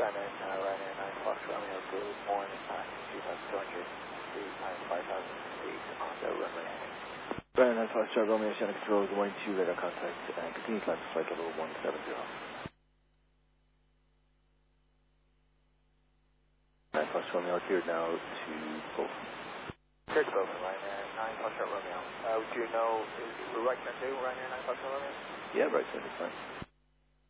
Ryanair 9 Fox Romeo, good morning, 2,200 feet, 5,000 feet on the runway heading. Ryanair 9 Fox Romeo, Shannon Control, going to radar contact and continue climb to flight level 170. 9 Fox Romeo, cleared now to Both. Cleared to Both, Ryanair 9 Fox Romeo. Do you know, is the right turn to Ryanair 9 Fox Romeo? Yeah, right turn is fine.